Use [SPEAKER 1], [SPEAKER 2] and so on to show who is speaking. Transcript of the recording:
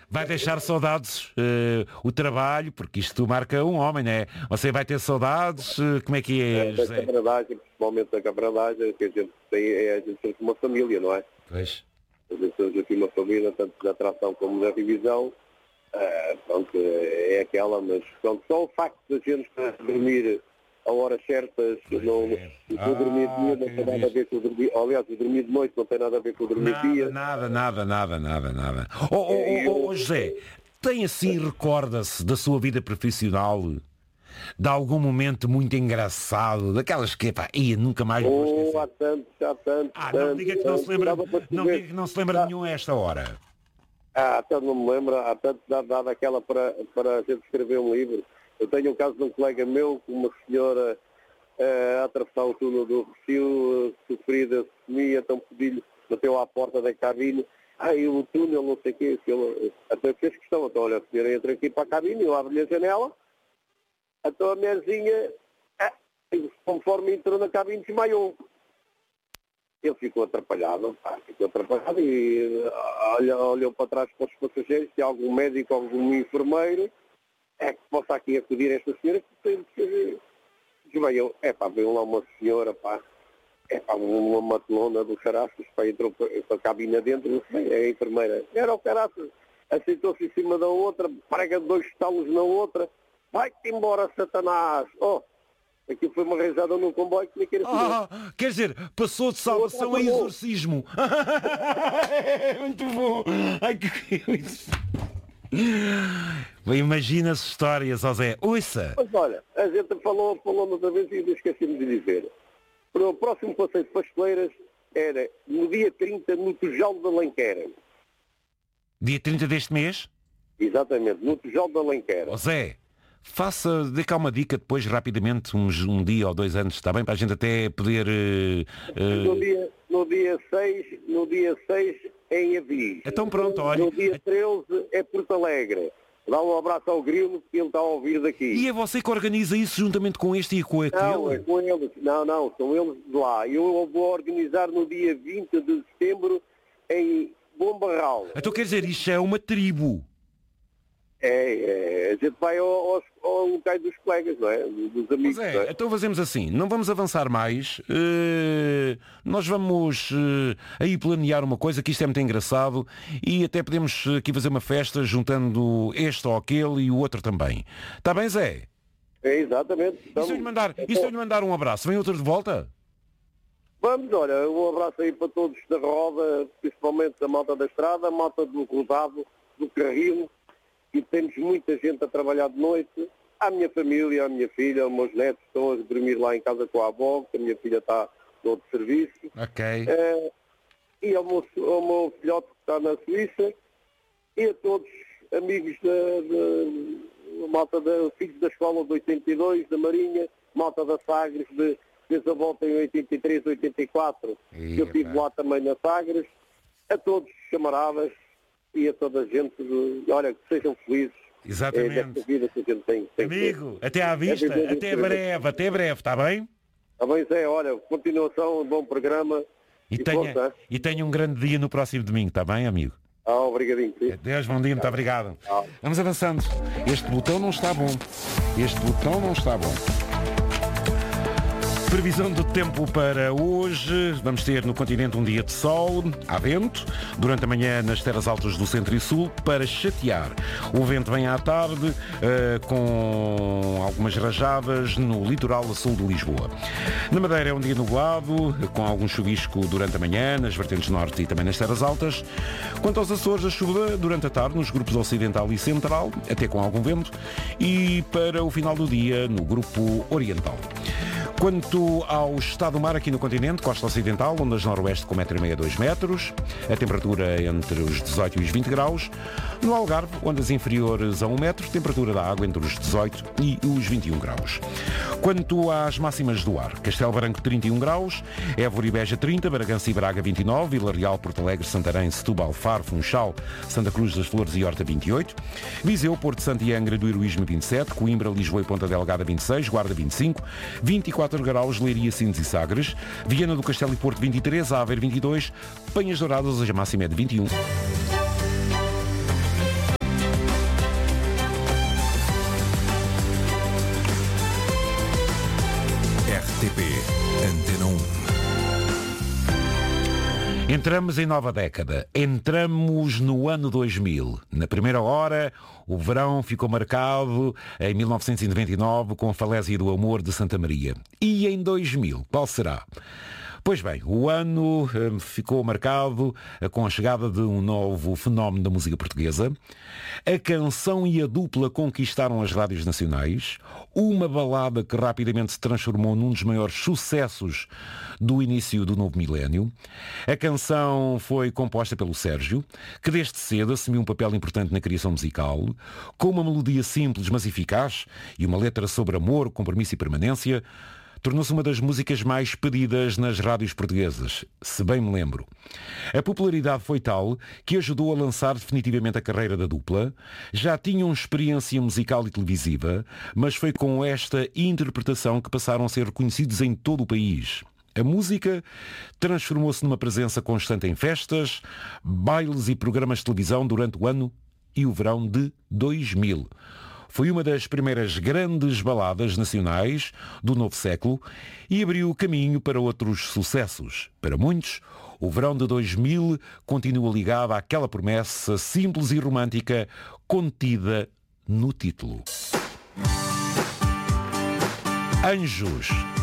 [SPEAKER 1] vai deixar saudades o trabalho, porque isto marca um homem, não é? Você vai ter saudades, como é que é,
[SPEAKER 2] Da
[SPEAKER 1] José?
[SPEAKER 2] camaradagem, principalmente da camaradagem, que a gente tem, a gente tem uma família, não é?
[SPEAKER 1] Pois.
[SPEAKER 2] A gente temos aqui uma família, tanto da atração como da revisão. Pronto, é aquela, mas pronto, só o facto de a gente dormir a horas certas, não dormir de dia não tem nada a ver com o dormir. Aliás, o dormir de noite não tem nada a ver com o dormir de dia.
[SPEAKER 1] Nada. José, tem assim, recorda-se da sua vida profissional, de algum momento muito engraçado, daquelas que, pá, nunca mais me vou esquecer.
[SPEAKER 2] Há tantos.
[SPEAKER 1] Não diga que não se lembra, não diga que não se lembra de nenhum a esta hora.
[SPEAKER 2] Até não me lembro, há tanto dado aquela para a gente escrever um livro. Eu tenho um caso de um colega meu, com uma senhora a atravessar o túnel do Rocio, sofrida, semia, então pedi-lhe, bateu à porta da cabine, o túnel, não sei o quê, até fez questão, então olha, a senhora entra aqui para a cabine, eu abro-lhe a janela, então a mulherzinha, conforme entrou na cabine, desmaiou. Ele ficou atrapalhado e olhou para trás para os passageiros, se há algum médico, algum enfermeiro, que possa aqui acudir a esta senhora, que desmaiou. Veio lá uma senhora, uma matelona do caraças, entrou para a cabine dentro, não sei, a enfermeira, era o caraças, aceitou-se em cima da outra, prega 2 estalos na outra, vai-te embora, Satanás! Aquilo foi uma rezada num comboio que nem queira saber.
[SPEAKER 1] Quer dizer, passou de salvação a exorcismo. Muito bom. Imagina-se histórias, José. Ouça.
[SPEAKER 2] Mas olha, a gente falou outra vez e esqueci-me de dizer. Para o próximo passeio de pasteleiras era no dia 30 no Tujal de Alenquer.
[SPEAKER 1] Dia 30 deste mês?
[SPEAKER 2] Exatamente, no Tujal de Alenquer.
[SPEAKER 1] José, dê cá uma dica depois, rapidamente, um dia ou 2 anos, está bem? Para a gente até poder...
[SPEAKER 2] No dia 6 é em Avis.
[SPEAKER 1] Então pronto, olha...
[SPEAKER 2] No dia 13 é Porto Alegre. Dá um abraço ao Grilo, que ele está a ouvir daqui.
[SPEAKER 1] E é você que organiza isso juntamente com este e com aquele?
[SPEAKER 2] Não, é com eles. Não, são eles de lá. Eu vou organizar no dia 20 de setembro em Bom Barral.
[SPEAKER 1] Então quer dizer, isto é uma tribo.
[SPEAKER 2] A gente vai ao locais dos colegas, não é? Dos amigos.
[SPEAKER 1] Mas
[SPEAKER 2] não é?
[SPEAKER 1] Então fazemos assim, não vamos avançar mais, nós vamos aí planear uma coisa, que isto é muito engraçado, e até podemos aqui fazer uma festa juntando este ou aquele e o outro também. Está bem, Zé?
[SPEAKER 2] Exatamente.
[SPEAKER 1] Então, e se eu lhe mandar um abraço, vem outro de volta?
[SPEAKER 2] Vamos, olha, um abraço aí para todos da roda, principalmente da malta da estrada, a malta do rodado, do carrinho, e temos muita gente a trabalhar de noite. A minha família, a minha filha, os meus netos estão a dormir lá em casa com a avó, que a minha filha está no outro serviço.
[SPEAKER 1] Ok.
[SPEAKER 2] E ao meu filhote que está na Suíça, e a todos amigos da malta filhos da escola de 82, da Marinha, malta da Sagres, desde a volta em 83, 84, que eu estive lá também na Sagres, a todos os camaradas e a toda a gente, olha, que sejam felizes.
[SPEAKER 1] Exatamente.
[SPEAKER 2] Desta vida que a gente tem.
[SPEAKER 1] Amigo, até à vista, até breve, está bem?
[SPEAKER 2] Está bem, Zé, olha, continuação, um bom programa.
[SPEAKER 1] E tenha um grande dia no próximo domingo, está bem, amigo?
[SPEAKER 2] Obrigadinho, sim.
[SPEAKER 1] Deus, bom dia, muito obrigado. Vamos avançando. Este botão não está bom. Previsão do tempo para hoje. Vamos ter no continente um dia de sol, há vento, durante a manhã nas terras altas do centro e sul, para chatear. O vento vem à tarde, com algumas rajadas no litoral a sul de Lisboa. Na Madeira é um dia nublado, com algum chuvisco durante a manhã, nas vertentes norte e também nas terras altas. Quanto aos Açores, a chuva durante a tarde nos grupos ocidental e central, até com algum vento, e para o final do dia no grupo oriental. Quanto ao estado do mar aqui no continente, costa ocidental, ondas noroeste com 1,5 a 2 metros, a temperatura entre os 18 e os 20 graus. No Algarve, ondas inferiores a 1 metro, temperatura da água entre os 18 e os 21 graus. Quanto às máximas do ar, Castelo Branco 31 graus, Évora e Beja 30, Bragança e Braga 29, Vila Real, Porto Alegre, Santarém, Setúbal, Faro, Funchal, Santa Cruz das Flores e Horta 28, Viseu, Porto Santo e Angra do Heroísmo 27, Coimbra, Lisboa e Ponta Delgada 26, Guarda 25, 24 graus, Leiria, Sines e Sagres, Viana do Castelo e Porto 23, Aveiro 22, Penhas Douradas, hoje a máxima é de 21. Entramos em nova década. Entramos no ano 2000. Na primeira hora, o verão ficou marcado em 1999 com a falésia do amor de Santa Maria. E em 2000, qual será? Pois bem, o ano ficou marcado com a chegada de um novo fenómeno da música portuguesa. A canção e a dupla conquistaram as rádios nacionais. Uma balada que rapidamente se transformou num dos maiores sucessos do início do novo milénio. A canção foi composta pelo Sérgio, que desde cedo assumiu um papel importante na criação musical, com uma melodia simples mas eficaz e uma letra sobre amor, compromisso e permanência. Tornou-se uma das músicas mais pedidas nas rádios portuguesas, se bem me lembro. A popularidade foi tal que ajudou a lançar definitivamente a carreira da dupla. Já tinham experiência musical e televisiva, mas foi com esta interpretação que passaram a ser reconhecidos em todo o país. A música transformou-se numa presença constante em festas, bailes e programas de televisão durante o ano e o verão de 2000. Foi uma das primeiras grandes baladas nacionais do novo século e abriu o caminho para outros sucessos. Para muitos, o verão de 2000 continua ligado àquela promessa simples e romântica contida no título. Anjos.